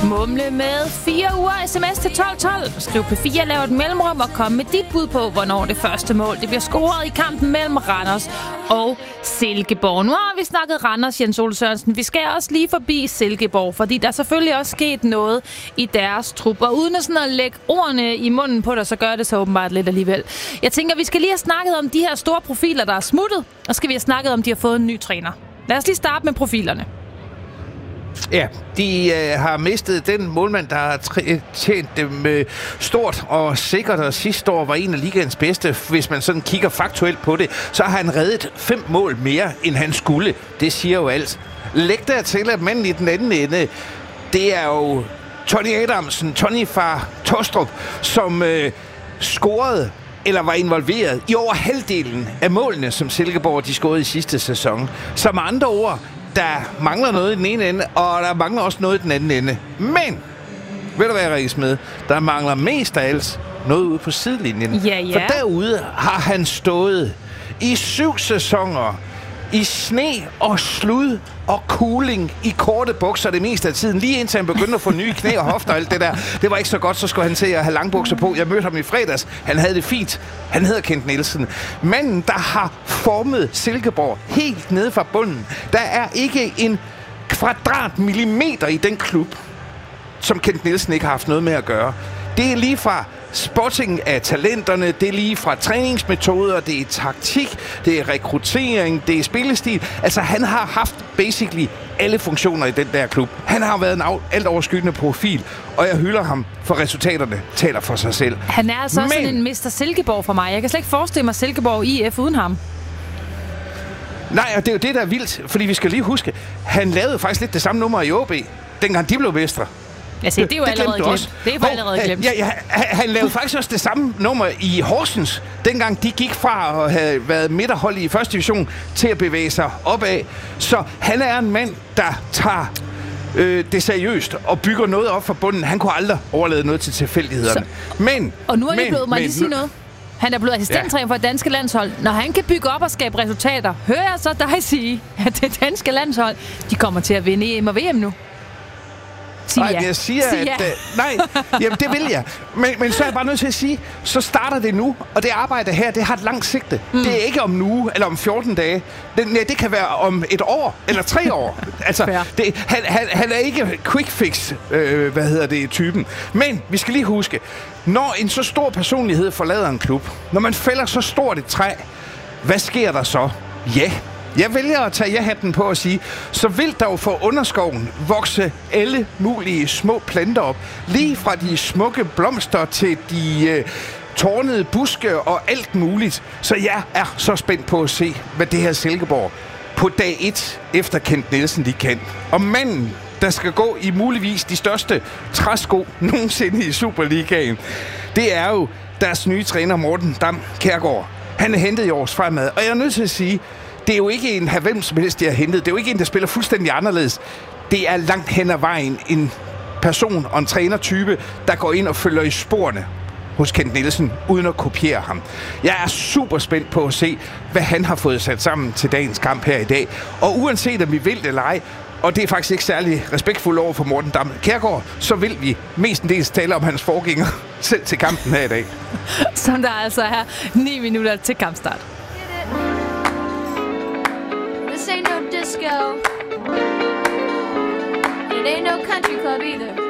Mumle med 4 uger sms til 1212. Skriv P4, lav et mellemrum og kom med dit bud på, hvornår det første mål det bliver scoret i kampen mellem Randers og Silkeborg. Nu har vi snakket Randers, Jens Ole Sørensen. Vi skal også lige forbi Silkeborg, fordi der er selvfølgelig også sket noget i deres trup. Og uden sådan at lægge ordene i munden på dig, så gør det så åbenbart lidt alligevel. Jeg tænker, vi skal lige have snakket om de her store profiler, der er smuttet. Og skal vi have snakket om, de har fået en ny træner. Lad os lige starte med profilerne. Ja, de har mistet den målmand, der har tjent dem stort og sikkert, og sidste år var en af ligaens bedste. Hvis man sådan kigger faktuelt på det, så har han reddet 5 mål mere, end han skulle. Det siger jo alt. Læg dertil, at manden i den anden ende, det er jo Tony Adamsen, Tony fra Tostrup, som scorede eller var involveret i over halvdelen af målene, som Silkeborg de scorede i sidste sæson. Så med andre ord, der mangler noget i den ene ende, og der mangler også noget i den anden ende. Men, ved du hvad, Rikke Smed? Der mangler mest af alt noget ude på sidelinjen. Ja. For derude har han stået i 7 sæsoner i sne og slud og cooling i korte bukser det meste af tiden. Lige indtil han begyndte at få nye knæ og hofter og alt det der. Det var ikke så godt, så skulle han til at have langbukser på. Jeg mødte ham i fredags. Han havde det fint. Han hedder Kent Nielsen. Manden, der har formet Silkeborg helt nede fra bunden. Der er ikke en kvadratmillimeter i den klub, som Kent Nielsen ikke har haft noget med at gøre. Det er lige fra spotting af talenterne, det er lige fra træningsmetoder, det er taktik, det er rekruttering, det er spillestil. Altså, han har haft basically alle funktioner i den der klub. Han har været en alt overskyggende profil, og jeg hylder ham, for resultaterne taler for sig selv. Han er altså også sådan en Mr. Silkeborg for mig. Jeg kan slet ikke forestille mig Silkeborg IF uden ham. Nej, og det er jo det, der er vildt, fordi vi skal lige huske, han lavede faktisk lidt det samme nummer i OB, dengang de blev mestre. Ja, se, det er jo allerede glemt. Det er allerede glemt. Ja, han lavede faktisk også det samme nummer i Horsens, dengang de gik fra at have været midterhold i første division til at bevæge sig opad. Så han er en mand, der tager det seriøst og bygger noget op fra bunden. Han kunne aldrig overlade noget til tilfældighederne. Og nu er jeg blevet, lige sige noget. Han er blevet assistenttræner for et danske landshold. Når han kan bygge op og skabe resultater, hører jeg så dig sige, at det danske landshold, de kommer til at vinde EM og VM nu. Nej, jeg siger, nej, jamen det vil jeg. Men så er jeg bare nødt til at sige, så starter det nu, og det arbejde her, det har et langt sigte. Det er ikke om en uge, eller om 14 dage. Det kan være om 1 år, eller 3 år. Altså, han er ikke quick fix, typen. Men vi skal lige huske, når en så stor personlighed forlader en klub, når man fælder så stort et træ, hvad sker der så? Ja. Jeg vælger at tage ja-hatten på og sige, så vil der jo for underskoven vokse alle mulige små planter op. Lige fra de smukke blomster til de tårnede buske og alt muligt. Så jeg er så spændt på at se, hvad det her Silkeborg på dag 1 efter Kent Nielsen de kan. Og manden, der skal gå i muligvis de største træsko nogensinde i Superligaen, det er jo deres nye træner Morten Dam Kjærgaard. Han er hentet i års fremad, og jeg er nødt til at sige, det er jo ikke en hvem som helst, de har hentet. Det er jo ikke en, der spiller fuldstændig anderledes. Det er langt hen ad vejen en person og en trænertype, der går ind og følger i sporene hos Kent Nielsen, uden at kopiere ham. Jeg er super spændt på at se, hvad han har fået sat sammen til dagens kamp her i dag. Og uanset om vi vil det eller ej, og det er faktisk ikke særlig respektfuldt over for Morten Dam Kjærgaard, så vil vi mestendels tale om hans forgænger selv til kampen her i dag. Som der altså er 9 minutter til kampstart. This ain't no disco. It ain't no country club either.